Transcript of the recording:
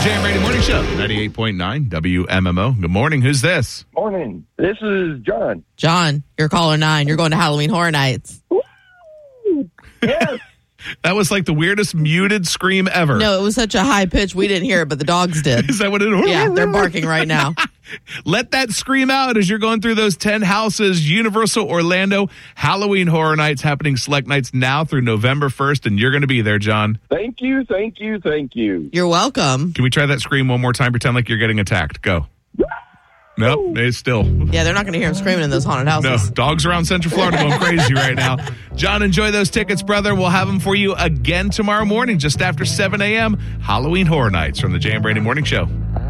Jay and Brady Morning Show, 98.9 WMMO. Good morning. Who's this? Morning. This is John. John, you're caller 9. You're going to Halloween Horror Nights. Yes. That was like the weirdest muted scream ever. No, it was such a high pitch. We didn't hear it, but the dogs did. Is that what it is? Yeah, they're barking right now. Let that scream out as you're going through those 10 houses. Universal Orlando Halloween Horror Nights happening select nights now through November 1st, and you're going to be there, John. Thank you. You're welcome. Can we try that scream one more time? Pretend like you're getting attacked. Go. Nope, it's still. Yeah, they're not going to hear him screaming in those haunted houses. No, dogs around Central Florida going crazy right now. John, enjoy those tickets, brother. We'll have them for you again tomorrow morning, just after 7 a.m. Halloween Horror Nights from the Jay and Brady Morning Show.